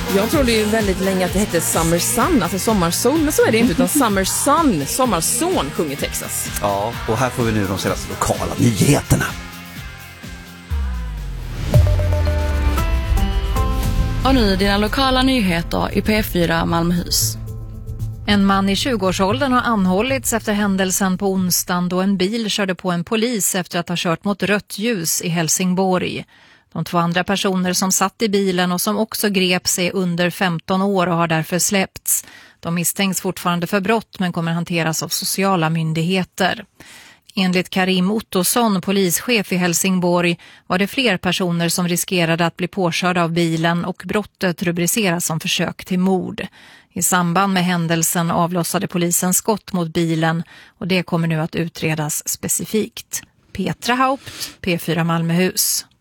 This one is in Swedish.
Jag trodde ju väldigt länge att det hette Summer Sun, alltså sommarsol, men så är det inte, utan Summer Sun, sommarson, sjunger Texas. Ja, och här får vi nu de senaste lokala nyheterna. Och nu dina lokala nyheter i P4 Malmöhus. En man i 20-årsåldern har anhållits efter händelsen på onsdagen då en bil körde på en polis efter att ha kört mot rött ljus i Helsingborg. De 2 andra personer som satt i bilen och som också greps är under 15 år och har därför släppts. De misstänks fortfarande för brott men kommer hanteras av sociala myndigheter. Enligt Karim Ottosson, polischef i Helsingborg, var det fler personer som riskerade att bli påkörda av bilen och brottet rubriceras som försök till mord. I samband med händelsen avlossade polisen skott mot bilen och det kommer nu att utredas specifikt. Petra Haupt, P4 Malmöhus.